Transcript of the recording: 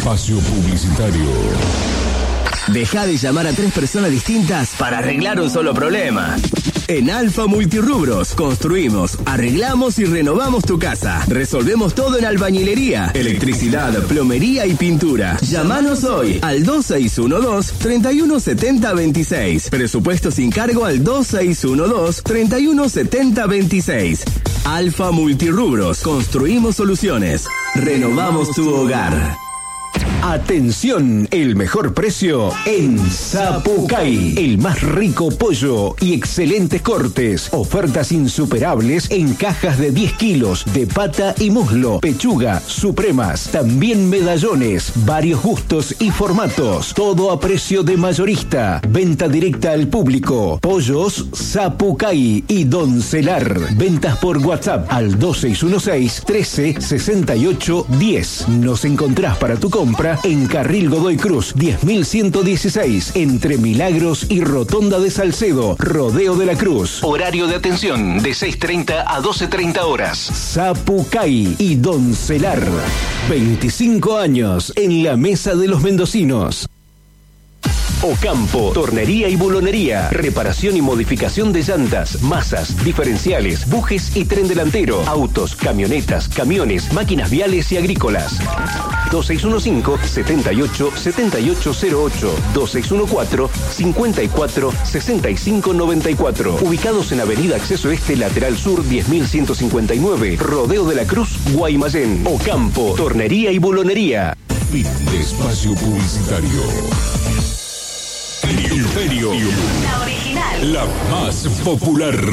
espacio publicitario. Deja de llamar a 3 personas distintas para arreglar un solo problema. En Alfa Multirrubros construimos, arreglamos y renovamos tu casa. Resolvemos todo en albañilería, electricidad, plomería y pintura. Llámanos hoy al 2612-317026. Presupuesto sin cargo al 2612-317026. Alfa Multirrubros, construimos soluciones. Renovamos tu hogar. Atención, el mejor precio en Zapucay. El más rico pollo y excelentes cortes. Ofertas insuperables en cajas de 10 kilos de pata y muslo, pechuga, supremas, también medallones, varios gustos y formatos. Todo a precio de mayorista. Venta directa al público. Pollos Zapucay y Doncelar. Ventas por WhatsApp al 2616 13 68 10. Nos encontrás para tu compra en Carril Godoy Cruz, 10.116, entre Milagros y Rotonda de Salcedo, Rodeo de la Cruz. Horario de atención de 6:30 a 12:30 horas. Zapucay y Doncelar. 25 años en la mesa de los mendocinos. Ocampo, tornería y bulonería, reparación y modificación de llantas, masas, diferenciales, bujes y tren delantero, autos, camionetas, camiones, máquinas viales y agrícolas. 2615-78-7808, 2614-54-6594. Ubicados en Avenida Acceso Este, Lateral Sur, 10.159, Rodeo de la Cruz, Guaymallén. Ocampo, tornería y bulonería. Fin de espacio publicitario. Imperio. La original. La más popular.